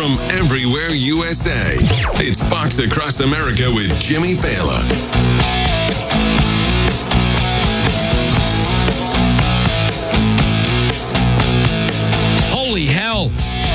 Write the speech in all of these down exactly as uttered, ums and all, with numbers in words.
from everywhere U S A. It's Fox Across America with Jimmy Fallon. Holy hell.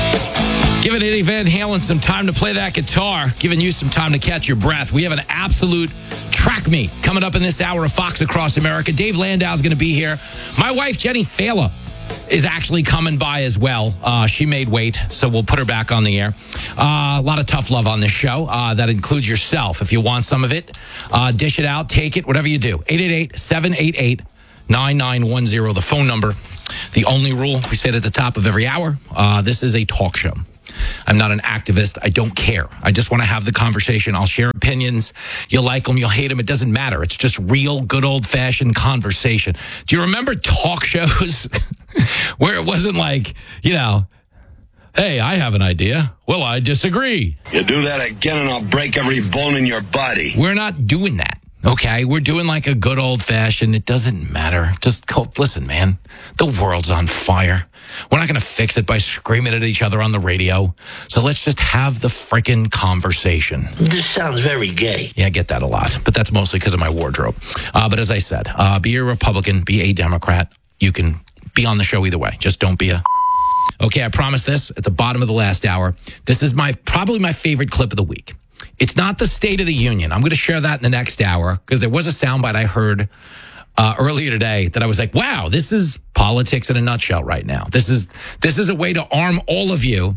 Giving Eddie Van Halen some time to play that guitar, giving you some time to catch your breath. We have an absolute track meet coming up in this hour of Fox Across America. Dave Landau is going to be here. My wife, Jenny Fallon, is actually coming by as well. Uh, she made weight, so we'll put her back on the air. Uh, a lot of tough love on this show. Uh, that includes yourself. If you want some of it, uh, dish it out, take it, whatever you do. eight eight eight, seven eight eight, nine nine one zero, the phone number. The only rule, we say it at the top of every hour, uh, this is a talk show. I'm not an activist. I don't care. I just want to have the conversation. I'll share opinions. You'll like them. You'll hate them. It doesn't matter. It's just real, good old-fashioned conversation. Do you remember talk shows where it wasn't like, you know, hey, I have an idea. Well, I disagree. You do that again and I'll break every bone in your body. We're not doing that. Okay, we're doing like a good old-fashioned, it doesn't matter. Just listen, man, the world's on fire. We're not going to fix it by screaming at each other on the radio. So let's just have the frickin' conversation. This sounds very gay. Yeah, I get that a lot, but that's mostly because of my wardrobe. Uh, but as I said, uh, be a Republican, be a Democrat. You can be on the show either way. Just don't be a... Okay, I promise this at the bottom of the last hour. This is my probably my favorite clip of the week. It's not the State of the Union. I'm going to share that in the next hour because there was a soundbite I heard uh, earlier today that I was like, wow, this is politics in a nutshell right now. This is this is a way to arm all of you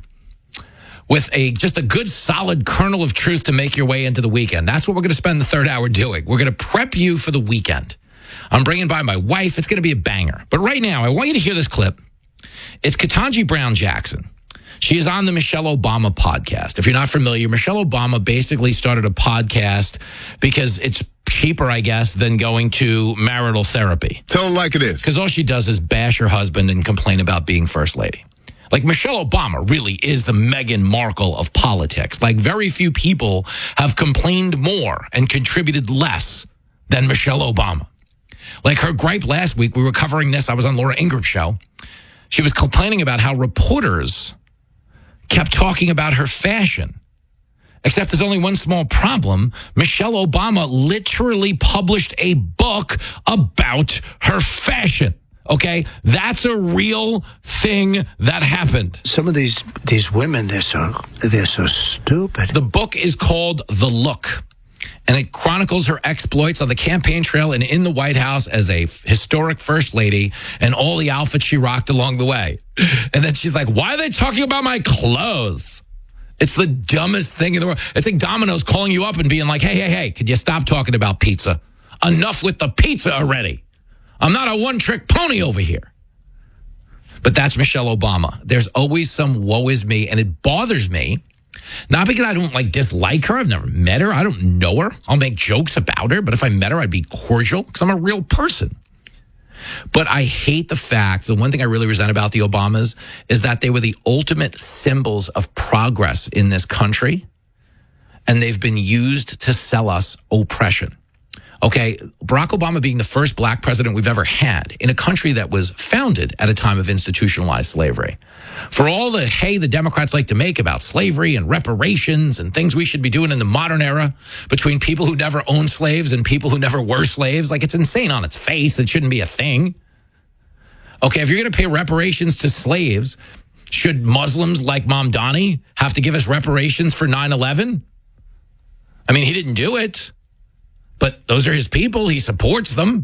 with a just a good, solid kernel of truth to make your way into the weekend. That's what we're going to spend the third hour doing. We're going to prep you for the weekend. I'm bringing by my wife. It's going to be a banger. But right now, I want you to hear this clip. It's Ketanji Brown Jackson. She is on the Michelle Obama podcast. If you're not familiar, Michelle Obama basically started a podcast because it's cheaper, I guess, than going to marital therapy. Tell her like it is. Because all she does is bash her husband and complain about being first lady. Like, Michelle Obama really is the Meghan Markle of politics. Like, very few people have complained more and contributed less than Michelle Obama. Like, her gripe last week, we were covering this. I was on Laura Ingram's show. She was complaining about how reporters kept talking about her fashion. Except there's only one small problem. Michelle Obama literally published a book about her fashion. Okay? That's a real thing that happened. Some of these these women, they're so they're so stupid. The book is called The Look, and it chronicles her exploits on the campaign trail and in the White House as a historic first lady and all the outfits she rocked along the way. And then she's like, why are they talking about my clothes? It's the dumbest thing in the world. It's like Domino's calling you up and being like, hey, hey, hey, could you stop talking about pizza? Enough with the pizza already. I'm not a one-trick pony over here. But that's Michelle Obama. There's always some woe is me, and it bothers me. Not because I don't like dislike her. I've never met her. I don't know her. I'll make jokes about her. But if I met her, I'd be cordial because I'm a real person. But I hate the fact, the one thing I really resent about the Obamas is that they were the ultimate symbols of progress in this country. And they've been used to sell us oppression. Okay, Barack Obama being the first black president we've ever had in a country that was founded at a time of institutionalized slavery. For all the hay the Democrats like to make about slavery and reparations and things we should be doing in the modern era between people who never owned slaves and people who never were slaves, like, it's insane on its face. It shouldn't be a thing. Okay, if you're going to pay reparations to slaves, should Muslims like Mamdani have to give us reparations for nine eleven? I mean, he didn't do it. But those are his people. He supports them.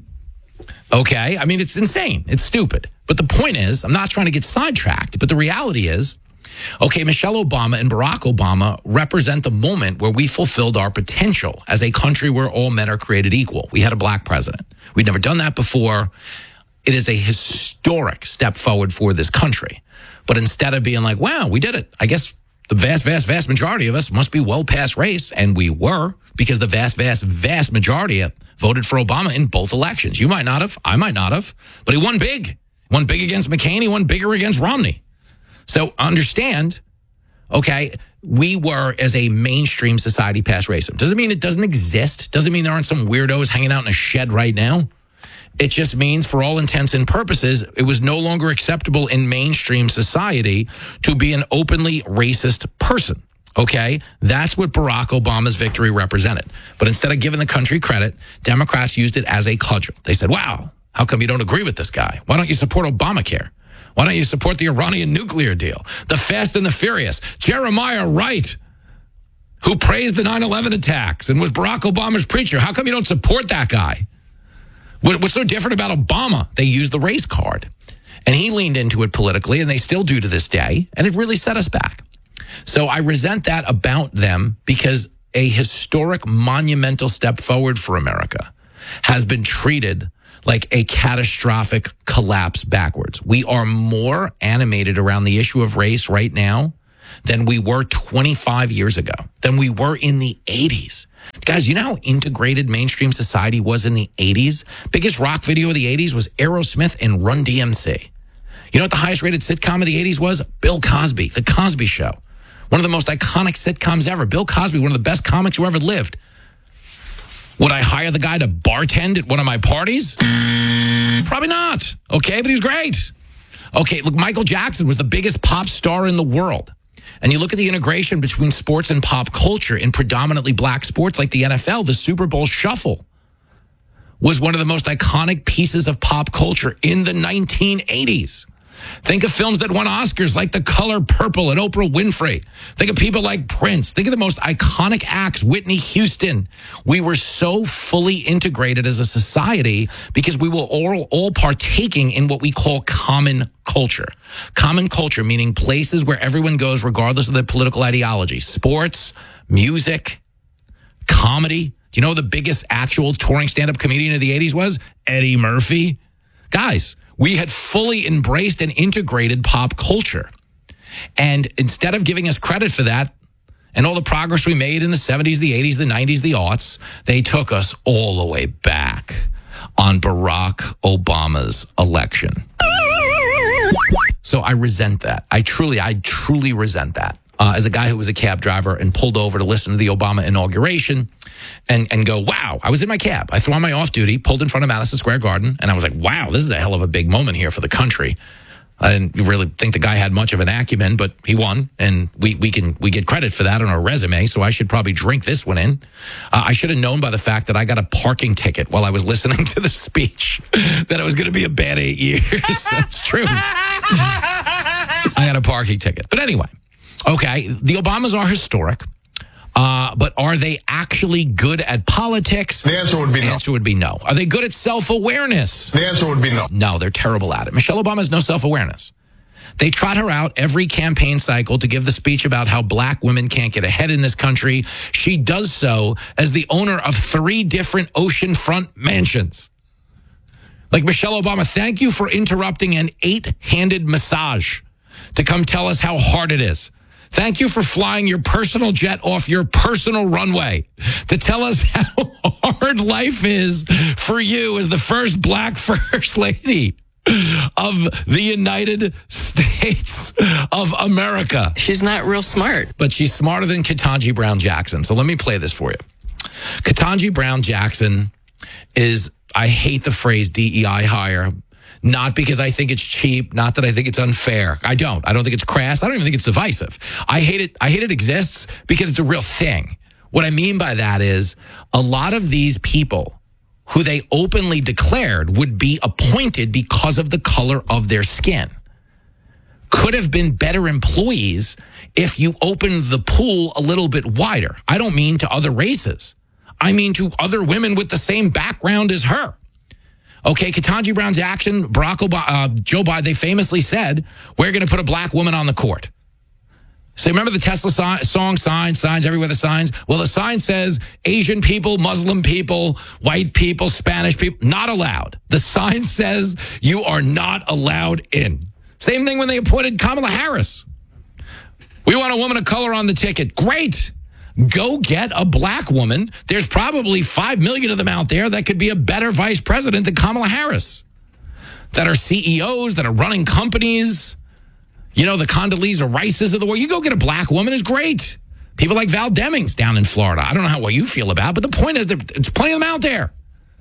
Okay. I mean, it's insane. It's stupid. But the point is, I'm not trying to get sidetracked, but the reality is, okay, Michelle Obama and Barack Obama represent the moment where we fulfilled our potential as a country where all men are created equal. We had a black president. We'd never done that before. It is a historic step forward for this country. But instead of being like, wow, we did it, I guess the vast, vast, vast majority of us must be well past race, and we were, because the vast, vast, vast majority voted for Obama in both elections. You might not have, I might not have, but he won big. He won big against McCain, he won bigger against Romney. So understand, okay, we were, as a mainstream society, past racism. Doesn't mean it doesn't exist. Doesn't mean there aren't some weirdos hanging out in a shed right now. It just means, for all intents and purposes, it was no longer acceptable in mainstream society to be an openly racist person. Okay? That's what Barack Obama's victory represented. But instead of giving the country credit, Democrats used it as a cudgel. They said, wow, how come you don't agree with this guy? Why don't you support Obamacare? Why don't you support the Iranian nuclear deal? The Fast and the Furious? Jeremiah Wright, who praised the nine eleven attacks and was Barack Obama's preacher. How come you don't support that guy? What's so different about Obama? They used the race card. And he leaned into it politically, and they still do to this day. And it really set us back. So I resent that about them, because a historic, monumental step forward for America has been treated like a catastrophic collapse backwards. We are more animated around the issue of race right now than we were twenty-five years ago, than we were in the eighties. Guys, you know how integrated mainstream society was in the eighties? Biggest rock video of the eighties was Aerosmith and Run D M C. You know what the highest rated sitcom of the eighties was? Bill Cosby, The Cosby Show. One of the most iconic sitcoms ever. Bill Cosby, one of the best comics who ever lived. Would I hire the guy to bartend at one of my parties? Probably not. Okay, but he was great. Okay, look, Michael Jackson was the biggest pop star in the world. And you look at the integration between sports and pop culture in predominantly black sports like the N F L, the Super Bowl Shuffle was one of the most iconic pieces of pop culture in the nineteen eighties. Think of films that won Oscars like The Color Purple and Oprah Winfrey. Think of people like Prince. Think of the most iconic acts, Whitney Houston. We were so fully integrated as a society because we were all, all partaking in what we call common culture. Common culture, meaning places where everyone goes regardless of their political ideology. Sports, music, comedy. Do you know who the biggest actual touring stand-up comedian of the eighties was? Eddie Murphy. Guys, we had fully embraced and integrated pop culture. And instead of giving us credit for that and all the progress we made in the seventies, the eighties, the nineties, the aughts, they took us all the way back on Barack Obama's election. So I resent that. I truly, I truly resent that. Uh, as a guy who was a cab driver and pulled over to listen to the Obama inauguration and, and go, wow, I was in my cab. I threw on my off duty, pulled in front of Madison Square Garden, and I was like, wow, this is a hell of a big moment here for the country. I didn't really think the guy had much of an acumen, but he won, and we, we can we get credit for that on our resume, so I should probably drink this one in. Uh, I should have known by the fact that I got a parking ticket while I was listening to the speech that it was going to be a bad eight years. That's true. I got a parking ticket. But anyway. Okay, the Obamas are historic, uh, but are they actually good at politics? The answer would be no. The answer would be no. Are they good at self-awareness? The answer would be no. No, they're terrible at it. Michelle Obama has no self-awareness. They trot her out every campaign cycle to give the speech about how black women can't get ahead in this country. She does so as the owner of three different oceanfront mansions. Like, Michelle Obama, thank you for interrupting an eight-handed massage to come tell us how hard it is. Thank you for flying your personal jet off your personal runway to tell us how hard life is for you as the first black first lady of the United States of America. She's not real smart. But she's smarter than Ketanji Brown Jackson. So let me play this for you. Ketanji Brown Jackson is, I hate the phrase D E I hire. Not because I think it's cheap, not that I think it's unfair. I don't. I don't think it's crass. I don't even think it's divisive. I hate it. I hate it exists because it's a real thing. What I mean by that is a lot of these people who they openly declared would be appointed because of the color of their skin could have been better employees if you opened the pool a little bit wider. I don't mean to other races. I mean to other women with the same background as her. Okay, Ketanji Brown Jackson, Barack Obama, uh, Joe Biden, they famously said, we're going to put a black woman on the court. So remember the Tesla si- song, signs, signs, everywhere the signs? Well, the sign says Asian people, Muslim people, white people, Spanish people, not allowed. The sign says you are not allowed in. Same thing when they appointed Kamala Harris. We want a woman of color on the ticket. Great. Go get a black woman. There's probably five million of them out there that could be a better vice president than Kamala Harris, that are C E Os, that are running companies. You know, the Condoleezza Rices of the world. You go get a black woman is great. People like Val Demings down in Florida. I don't know how what you feel about, but the point is there's plenty of them out there.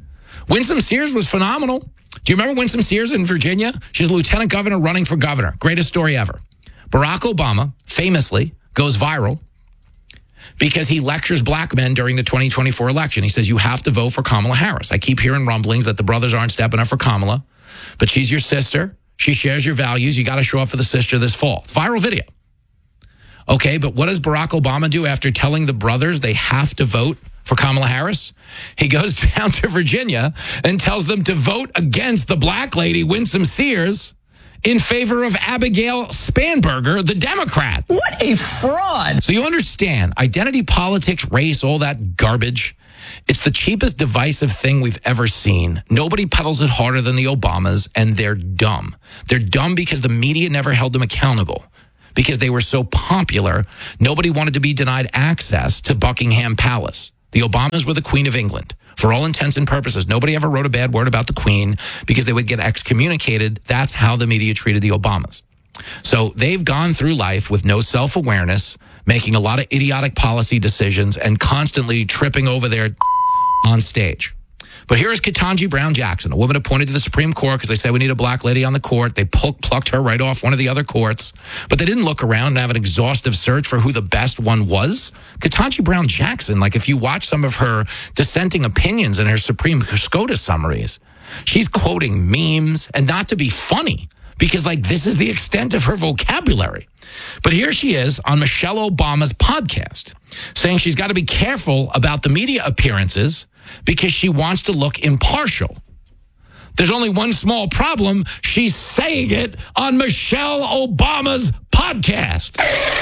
Winsome Sears was phenomenal. Do you remember Winsome Sears in Virginia? She's a lieutenant governor running for governor. Greatest story ever. Barack Obama famously goes viral because he lectures black men during the twenty twenty-four election. He says, you have to vote for Kamala Harris. I keep hearing rumblings that the brothers aren't stepping up for Kamala, but she's your sister. She shares your values. You got to show up for the sister this fall. It's a viral video. Okay, but what does Barack Obama do after telling the brothers they have to vote for Kamala Harris? He goes down to Virginia and tells them to vote against the black lady, Winsome Sears, in favor of Abigail Spanberger, the Democrat. What a fraud. So you understand, identity politics, race, all that garbage, it's the cheapest divisive thing we've ever seen. Nobody peddles it harder than the Obamas, and they're dumb. They're dumb because the media never held them accountable. Because they were so popular, nobody wanted to be denied access to Buckingham Palace. The Obamas were the Queen of England. For all intents and purposes, nobody ever wrote a bad word about the Queen because they would get excommunicated. That's how the media treated the Obamas. So they've gone through life with no self-awareness, making a lot of idiotic policy decisions and constantly tripping over their on stage. But here is Ketanji Brown Jackson, a woman appointed to the Supreme Court because they said we need a black lady on the court. They pl- plucked her right off one of the other courts, but they didn't look around and have an exhaustive search for who the best one was. Ketanji Brown Jackson, like if you watch some of her dissenting opinions in her Supreme SCOTUS summaries, she's quoting memes, and not to be funny, because like this is the extent of her vocabulary. But here she is on Michelle Obama's podcast saying she's got to be careful about the media appearances because she wants to look impartial. There's only one small problem. She's saying it on Michelle Obama's podcast.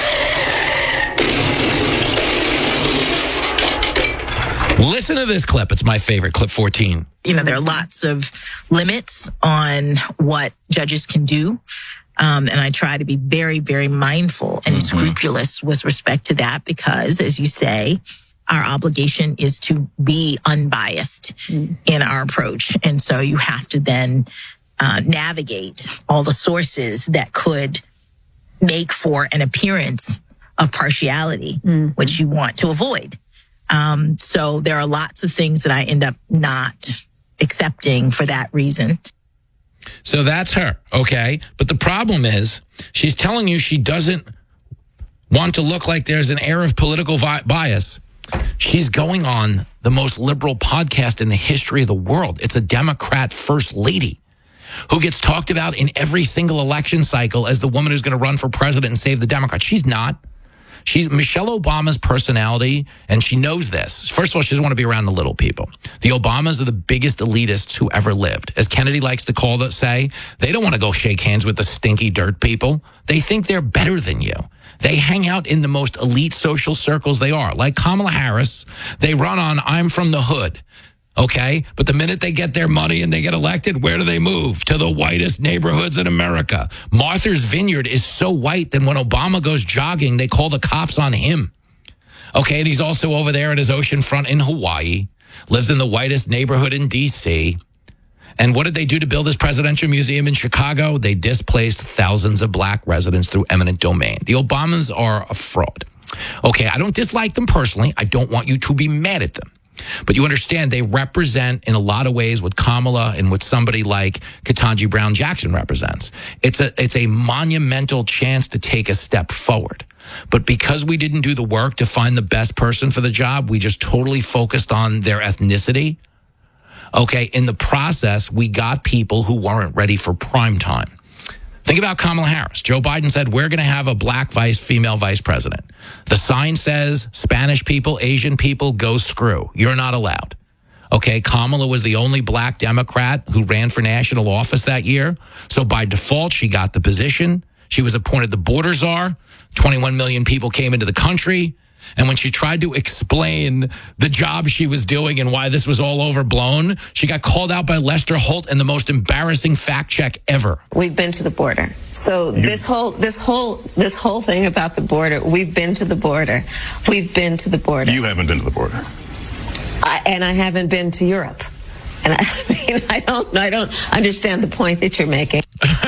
Listen to this clip. It's my favorite, clip fourteen. You know, there are lots of limits on what judges can do. Um, and I try to be very, very mindful and mm-hmm. scrupulous with respect to that because, as you say, our obligation is to be unbiased mm. in our approach. And so you have to then uh, navigate all the sources that could make for an appearance of partiality, mm-hmm. which you want to avoid. Um, so there are lots of things that I end up not accepting for that reason. So that's her, okay? But the problem is she's telling you she doesn't want to look like there's an air of political vi- bias. She's going on the most liberal podcast in the history of the world. It's a Democrat first lady who gets talked about in every single election cycle as the woman who's going to run for president and save the Democrats. She's not. She's Michelle Obama's personality, and she knows this. First of all, she doesn't want to be around the little people. The Obamas are the biggest elitists who ever lived. As Kennedy likes to call it, say, they don't want to go shake hands with the stinky dirt people. They think they're better than you. They hang out in the most elite social circles they are. Like Kamala Harris, they run on I'm from the hood. Okay, but the minute they get their money and they get elected, where do they move? To the whitest neighborhoods in America. Martha's Vineyard is so white that when Obama goes jogging, they call the cops on him. Okay, and he's also over there at his ocean front in Hawaii, lives in the whitest neighborhood in D C. And what did they do to build this presidential museum in Chicago? They displaced thousands of black residents through eminent domain. The Obamas are a fraud. Okay, I don't dislike them personally. I don't want you to be mad at them. But you understand they represent in a lot of ways what Kamala and what somebody like Ketanji Brown Jackson represents. It's a it's a monumental chance to take a step forward. But because we didn't do the work to find the best person for the job, we just totally focused on their ethnicity. Okay, in the process, we got people who weren't ready for prime time. Think about Kamala Harris. Joe Biden said, we're going to have a black vice, female vice president. The sign says, Spanish people, Asian people, go screw. You're not allowed. Okay, Kamala was the only black Democrat who ran for national office that year. So by default, she got the position. She was appointed the border czar. twenty-one million people came into the country. And when she tried to explain the job she was doing and why this was all overblown, she got called out by Lester Holt in the most embarrassing fact check ever. We've been to the border. So this whole this whole this whole thing about the border, we've been to the border. We've been to the border. You haven't been to the border. I, and I haven't been to Europe. And I, I mean, I don't I don't understand the point that you're making.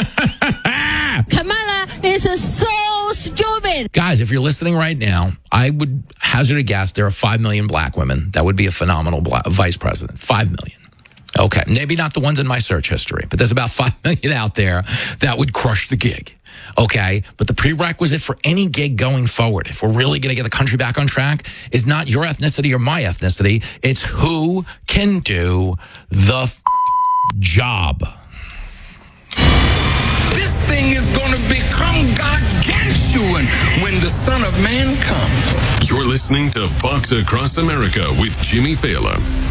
Kamala is a so stupid. Guys, if you're listening right now, I would hazard a guess there are five million black women. That would be a phenomenal black, vice president. five million. Okay, maybe not the ones in my search history, but there's about five million out there that would crush the gig. Okay, but the prerequisite for any gig going forward, if we're really going to get the country back on track, is not your ethnicity or my ethnicity. It's who can do the f- job. This thing is going to become gargantuan when the Son of Man comes. You're listening to Fox Across America with Jimmy Fallon.